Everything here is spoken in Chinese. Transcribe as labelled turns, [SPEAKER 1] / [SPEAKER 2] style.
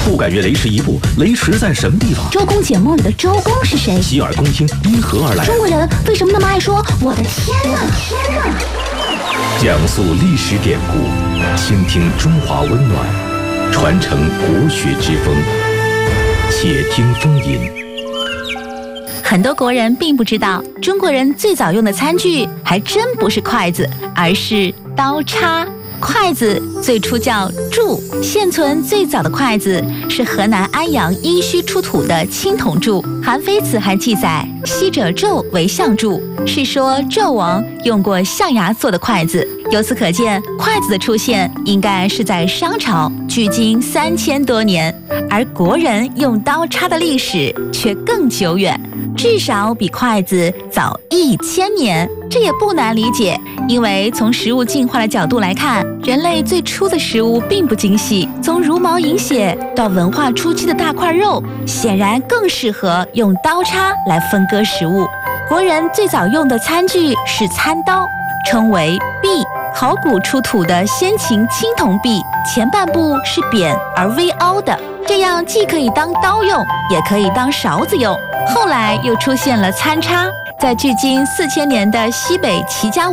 [SPEAKER 1] 不敢越雷池一步，雷池在什么地方？
[SPEAKER 2] 周公解梦里的周公是谁？
[SPEAKER 1] 洗耳恭听，因何而来？
[SPEAKER 2] 中国人为什么那么爱说我的天哪？
[SPEAKER 1] 讲述历史典故，倾听中华温暖，传承国学之风。且听风吟。
[SPEAKER 3] 很多国人并不知道，中国人最早用的餐具还真不是筷子，而是刀叉。筷子最初叫箸，现存最早的筷子是河南安阳殷墟出土的青铜柱。韩非子还记载，昔者纣为象柱，是说纣王用过象牙做的筷子。由此可见，筷子的出现应该是在商朝，距今3000多年，而国人用刀叉的历史却更久远，至少比筷子早1000年。这也不难理解，因为从食物进化的角度来看，人类最初的食物并不精细，从茹毛饮血到文化初期的大块肉，显然更适合用刀叉来分割食物。国人最早用的餐具是餐刀，称为璧。考古出土的先秦青铜璧，前半部是扁而微凹的，这样既可以当刀用，也可以当勺子用。后来又出现了餐叉，在距今4000年的西北齐家